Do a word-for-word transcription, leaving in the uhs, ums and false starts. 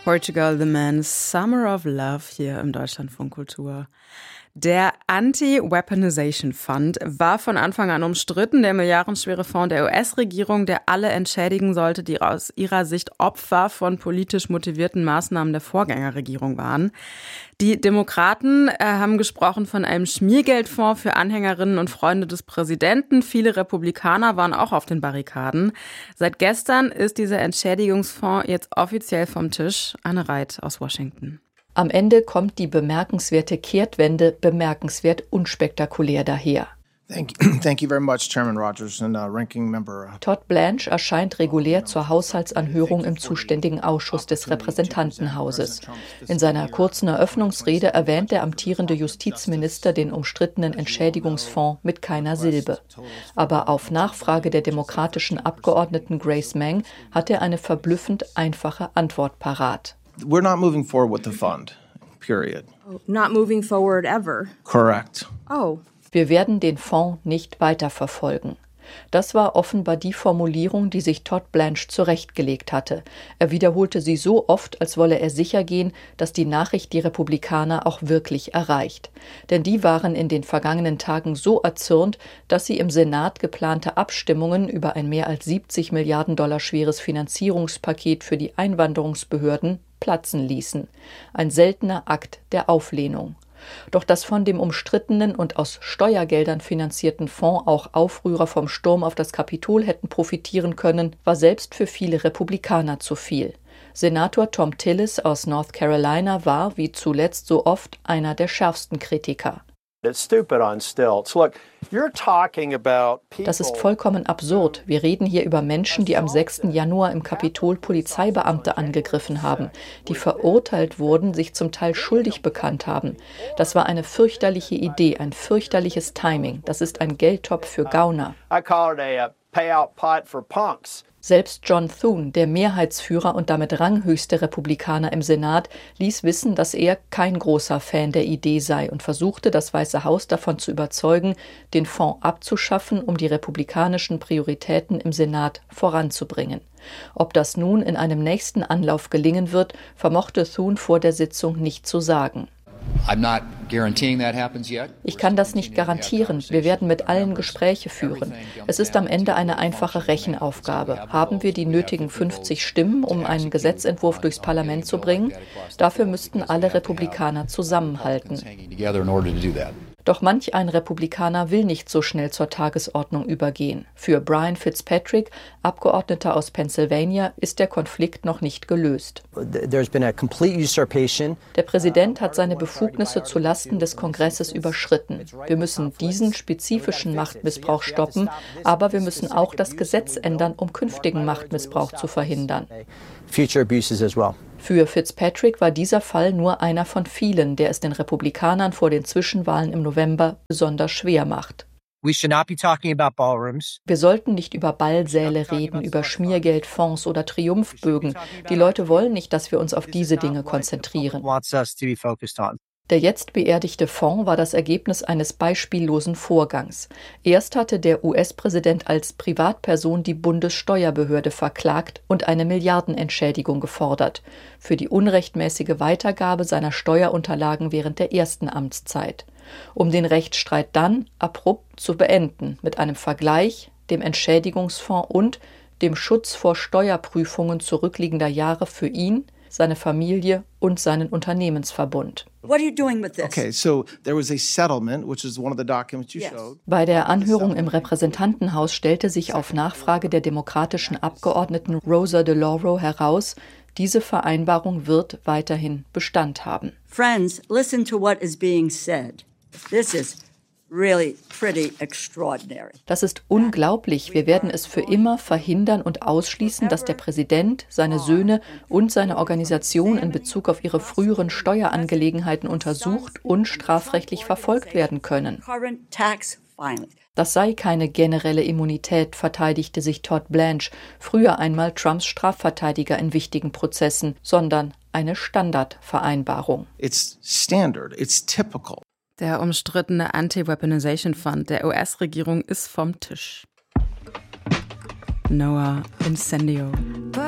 Portugal the Man, Summer of Love hier im Deutschlandfunk Kultur. Der Anti-Weaponization Fund war von Anfang an umstritten, der milliardenschwere Fonds der U S-Regierung, der alle entschädigen sollte, die aus ihrer Sicht Opfer von politisch motivierten Maßnahmen der Vorgängerregierung waren. Die Demokraten äh, haben gesprochen von einem Schmiergeldfonds für Anhängerinnen und Freunde des Präsidenten. Viele Republikaner waren auch auf den Barrikaden. Seit gestern ist dieser Entschädigungsfonds jetzt offiziell vom Tisch. Anne Reit aus Washington. Am Ende kommt die bemerkenswerte Kehrtwende bemerkenswert unspektakulär daher. Thank you, thank you very much, Chairman Rogers and uh, Ranking Member. Todd Blanche erscheint regulär zur Haushaltsanhörung im zuständigen Ausschuss des Repräsentantenhauses. In seiner kurzen Eröffnungsrede erwähnt der amtierende Justizminister den umstrittenen Entschädigungsfonds mit keiner Silbe. Aber auf Nachfrage der demokratischen Abgeordneten Grace Meng hat er eine verblüffend einfache Antwort parat. We're not moving forward with the fund, period. Not moving forward ever? Correct. Oh. Wir werden den Fonds nicht weiterverfolgen. Das war offenbar die Formulierung, die sich Todd Blanche zurechtgelegt hatte. Er wiederholte sie so oft, als wolle er sicher gehen, dass die Nachricht die Republikaner auch wirklich erreicht. Denn die waren in den vergangenen Tagen so erzürnt, dass sie im Senat geplante Abstimmungen über ein mehr als siebzig Milliarden Dollar schweres Finanzierungspaket für die Einwanderungsbehörden platzen ließen. Ein seltener Akt der Auflehnung. Doch dass von dem umstrittenen und aus Steuergeldern finanzierten Fonds auch Aufrührer vom Sturm auf das Kapitol hätten profitieren können, war selbst für viele Republikaner zu viel. Senator Thom Tillis aus North Carolina war, wie zuletzt so oft, einer der schärfsten Kritiker. Das ist vollkommen absurd. Wir reden hier über Menschen, die am sechsten Januar im Kapitol Polizeibeamte angegriffen haben, die verurteilt wurden, sich zum Teil schuldig bekannt haben. Das war eine fürchterliche Idee, ein fürchterliches Timing. Das ist ein Geldtopf für Gauner. I call it a payout pot for punks. Selbst John Thune, der Mehrheitsführer und damit ranghöchste Republikaner im Senat, ließ wissen, dass er kein großer Fan der Idee sei und versuchte, das Weiße Haus davon zu überzeugen, den Fonds abzuschaffen, um die republikanischen Prioritäten im Senat voranzubringen. Ob das nun in einem nächsten Anlauf gelingen wird, vermochte Thune vor der Sitzung nicht zu sagen. Ich kann das nicht garantieren. Wir werden mit allen Gespräche führen. Es ist am Ende eine einfache Rechenaufgabe. Haben wir die nötigen fünfzig Stimmen, um einen Gesetzentwurf durchs Parlament zu bringen? Dafür müssten alle Republikaner zusammenhalten. Doch manch ein Republikaner will nicht so schnell zur Tagesordnung übergehen. Für Brian Fitzpatrick, Abgeordneter aus Pennsylvania, ist der Konflikt noch nicht gelöst. Der Präsident hat seine Befugnisse zulasten des Kongresses überschritten. Wir müssen diesen spezifischen Machtmissbrauch stoppen, aber wir müssen auch das Gesetz ändern, um künftigen Machtmissbrauch zu verhindern. Für Fitzpatrick war dieser Fall nur einer von vielen, der es den Republikanern vor den Zwischenwahlen im November besonders schwer macht. Wir sollten nicht über Ballsäle reden, über Schmiergeldfonds oder Triumphbögen. Die Leute wollen nicht, dass wir uns auf diese Dinge konzentrieren. Der jetzt beerdigte Fonds war das Ergebnis eines beispiellosen Vorgangs. Erst hatte der U S-Präsident als Privatperson die Bundessteuerbehörde verklagt und eine Milliardenentschädigung gefordert für die unrechtmäßige Weitergabe seiner Steuerunterlagen während der ersten Amtszeit. Um den Rechtsstreit dann abrupt zu beenden mit einem Vergleich, dem Entschädigungsfonds und dem Schutz vor Steuerprüfungen zurückliegender Jahre für ihn, seine Familie und seinen Unternehmensverbund. What are you doing with this? Okay, so there was a settlement, which is one of the documents you showed. Bei der Anhörung im Repräsentantenhaus stellte sich auf Nachfrage der demokratischen Abgeordneten Rosa DeLauro heraus, diese Vereinbarung wird weiterhin Bestand haben. Friends, listen to what is being said. This is really pretty extraordinary. Das ist unglaublich. Wir werden es für immer verhindern und ausschließen, dass der Präsident, seine Söhne und seine Organisation in Bezug auf ihre früheren Steuerangelegenheiten untersucht und strafrechtlich verfolgt werden können. Das sei keine generelle Immunität, verteidigte sich Todd Blanche, früher einmal Trumps Strafverteidiger in wichtigen Prozessen, sondern eine Standardvereinbarung. It's standard, it's typical. Der umstrittene Anti-Weaponization Fund der U S-Regierung ist vom Tisch. Noah Incendio. But